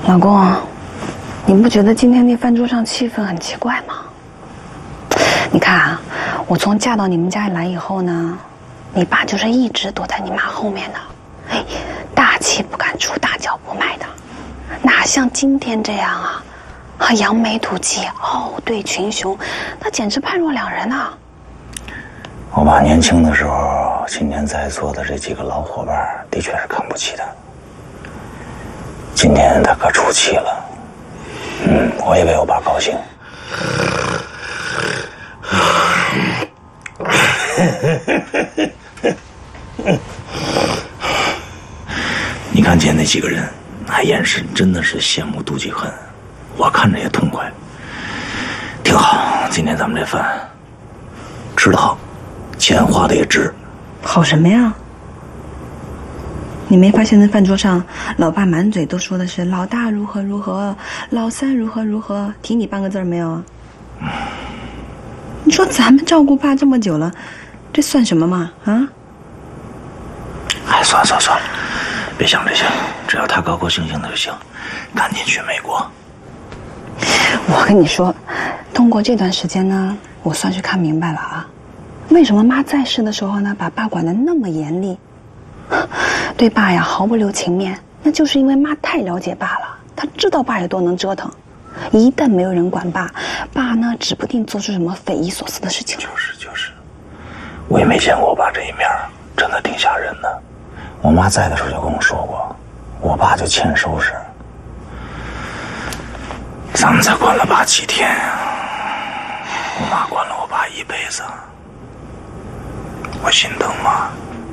老公，你不觉得今天那饭桌上气氛很奇怪吗？你看啊，我从嫁到你们家来以后呢，你爸就是一直躲在你妈后面的，哎，大气不敢出，大脚不迈的，哪像今天这样啊，扬眉吐气，傲对群雄，那简直判若两人啊！ 我爸年轻的时候，今天在座的这几个老伙伴的确是看不起他。今天他可出气了，我也为我爸高兴。你看见那几个人，那眼神真的是羡慕妒忌恨，我看着也痛快。挺好，今天咱们这饭吃得好，钱花的也值。 好什么呀？你没发现那饭桌上，老爸满嘴都说的是老大如何如何，老三如何如何，提你半个字没有啊？你说咱们照顾爸这么久了，这算什么嘛？啊？ 哎，算了，别想这些，只要他高高兴兴的就行。赶紧去美国。 我跟你说，通过这段时间呢，我算是看明白了啊，为什么妈在世的时候呢，把爸管得那么严厉，对爸呀毫不留情面，那就是因为妈太了解爸了，她知道爸有多能折腾，一旦没有人管爸，爸呢指不定做出什么匪夷所思的事情。 就是，我也没见过我爸这一面，真的挺吓人的。我妈在的时候就跟我说过，我爸就欠收拾。咱们才管了爸几天啊，我妈管了我爸一辈子，我心疼妈。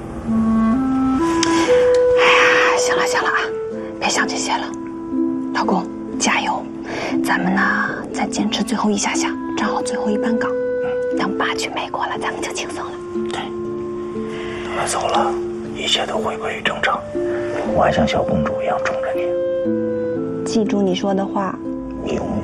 哎呀，行了啊，别想这些了，老公加油，咱们呢再坚持最后一下，站好最后一班岗，等爸去美国了，咱们就轻松了。 对，等他走了，一切都回归于正常，我还像小公主一样宠着你。 记住你说的话。 永